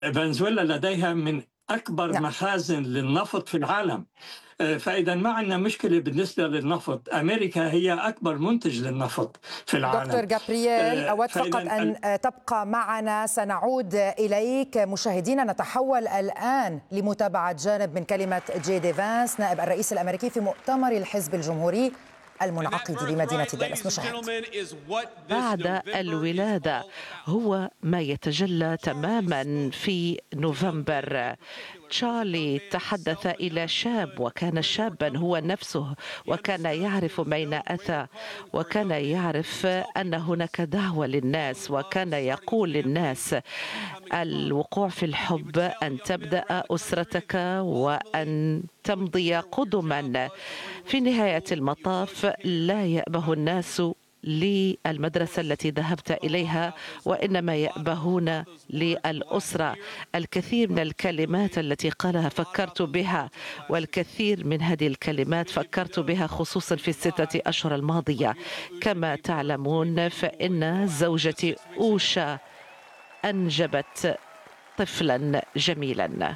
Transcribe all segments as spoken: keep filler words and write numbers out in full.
فنزويلا لديها من أكبر نعم. مخازن للنفط في العالم. آه، فإذا ما عندنا مشكلة بالنسبة للنفط. أمريكا هي أكبر منتج للنفط في العالم. دكتور جابرييل، آه، أود فإذا فقط أن تبقى معنا، سنعود إليك. مشاهدينا، نتحول الآن لمتابعة جانب من كلمة جي دي فانس نائب الرئيس الأمريكي في مؤتمر الحزب الجمهوري المنعقد بمدينة دالاس. نشاهد. بعد الولادة هو ما يتجلى تماما في نوفمبر. تشارلي تحدث إلى شاب، وكان شابا هو نفسه، وكان يعرف من أتى، وكان يعرف أن هناك دعوة للناس، وكان يقول للناس الوقوع في الحب، أن تبدأ أسرتك وأن تمضي قدما. في نهاية المطاف لا يأبه الناس للمدرسة التي ذهبت إليها، وإنما يأبهون للأسرة. الكثير من الكلمات التي قالها فكرت بها، والكثير من هذه الكلمات فكرت بها خصوصا في الستة أشهر الماضية. كما تعلمون فإن زوجتي أوشا أنجبت طفلا جميلا.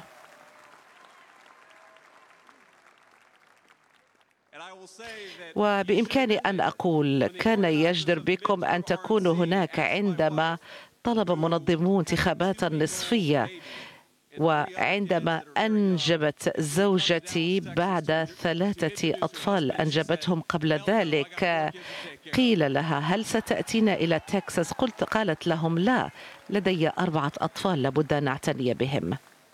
وبإمكاني أن أقول كان يجدر بكم أن تكونوا هناك عندما طلب منظمو انتخابات النصفية، وعندما أنجبت زوجتي بعد ثلاثة أطفال أنجبتهم قبل ذلك، قيل لها هل ستأتين إلى تكساس؟ قلت قالت لهم لا، لدي أربعة أطفال لابد أن أعتني بهم.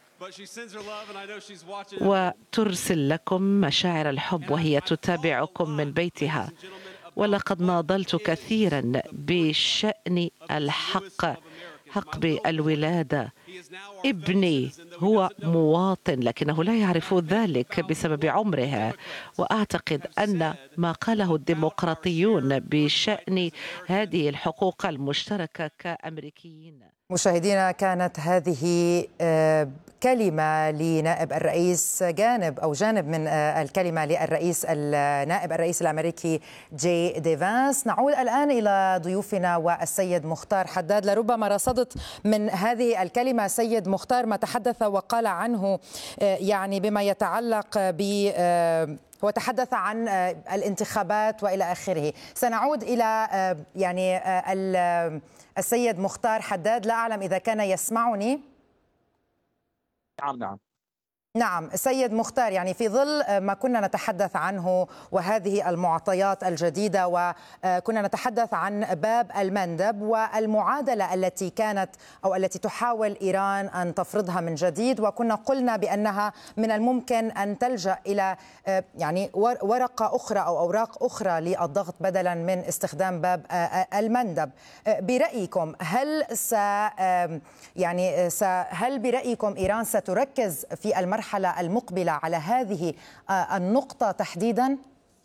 وترسل لكم مشاعر الحب وهي تتابعكم من بيتها. ولقد ناضلت كثيرا بشأن الحق، حق بالولادة. ابني هو مواطن لكنه لا يعرف ذلك بسبب عمره، وأعتقد أن ما قاله الديمقراطيون بشأن هذه الحقوق المشتركة كأمريكيين. مشاهدينا، كانت هذه كلمة لنائب الرئيس، جانب أو جانب من الكلمة للرئيس النائب الرئيس الأمريكي جي دي فانس. نعود الآن إلى ضيوفنا والسيد مختار حداد. لربما رصدت من هذه الكلمة سيد مختار ما تحدث وقال عنه، يعني بما يتعلق ب هو تحدث عن الانتخابات وإلى آخره. سنعود إلى يعني السيد مختار حداد، لا أعلم إذا كان يسمعني. نعم نعم نعم سيد مختار، يعني في ظل ما كنا نتحدث عنه وهذه المعطيات الجديدة، وكنا نتحدث عن باب المندب والمعادلة التي كانت أو التي تحاول إيران أن تفرضها من جديد، وكنا قلنا بأنها من الممكن أن تلجأ إلى يعني ورقة أخرى أو أوراق أخرى للضغط بدلا من استخدام باب المندب. برأيكم هل س يعني س هل برأيكم إيران ستركز في المرحلة المرحلة المقبلة على هذه النقطة تحديدا؟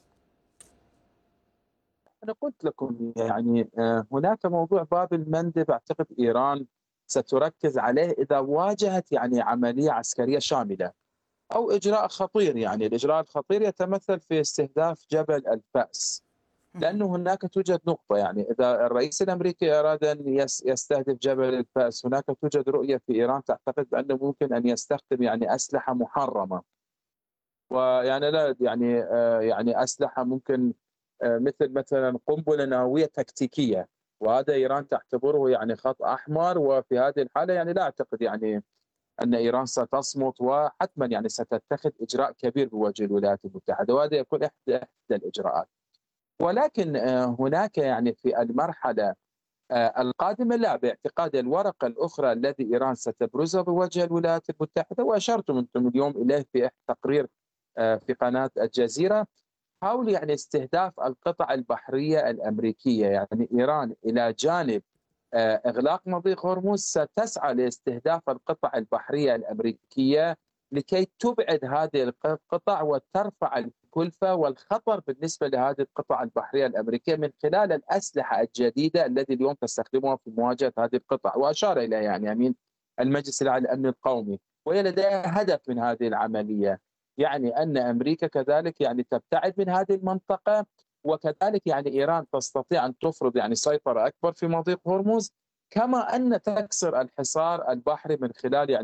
أنا قلت لكم يعني هناك موضوع باب المندب، أعتقد إيران ستركز عليه إذا واجهت يعني عملية عسكرية شاملة أو إجراء خطير. يعني الإجراء الخطير يتمثل في استهداف جبل الفأس، لأنه هناك توجد نقطة، يعني إذا الرئيس الأمريكي أراد أن يستهدف جبل الفأس، هناك توجد رؤية في إيران تعتقد بأنه ممكن أن يستخدم يعني أسلحة محرمة، ويعني لا يعني يعني أسلحة ممكن مثل مثلا قنبلة نووية تكتيكية، وهذا إيران تعتبره يعني خط أحمر. وفي هذه الحالة يعني لا أعتقد يعني أن إيران ستصمت، وحتما يعني ستتخذ إجراء كبير بوجه الولايات المتحدة، وهذا يكون إحدى إحدى الإجراءات. ولكن هناك يعني في المرحلة القادمة لا، باعتقاد الورقة الأخرى التي إيران ستبرزها بوجه الولايات المتحدة، وأشرتم أنتم اليوم إليه في تقرير في قناة الجزيرة، حول يعني استهداف القطع البحرية الأمريكية. يعني إيران إلى جانب إغلاق مضيق هرمز ستسعى لاستهداف القطع البحرية الأمريكية لكي تبعد هذه القطع وترفع الكلفة والخطر بالنسبة لهذه القطع البحرية الأمريكية من خلال الأسلحة الجديدة التي اليوم تستخدمها في مواجهة هذه القطع. وأشار إلى يعني أمين المجلس الأعلى للأمن القومي، وهي لديها هدف من هذه العملية، يعني أن أمريكا كذلك يعني تبتعد من هذه المنطقة، وكذلك يعني إيران تستطيع أن تفرض يعني سيطرة أكبر في مضيق هرمز، كما أن تكسر الحصار البحري من خلال يعني